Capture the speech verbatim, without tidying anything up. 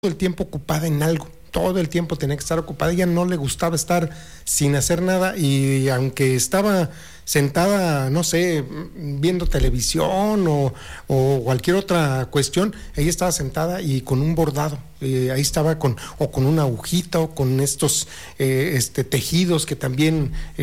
el tiempo ocupada en algo, todo el tiempo tenía que estar ocupada. Ella no le gustaba estar sin hacer nada, y aunque estaba sentada, no sé, viendo televisión o, o cualquier otra cuestión, ella estaba sentada y con un bordado, eh, ahí estaba con, o con una agujita o con estos eh, este tejidos que también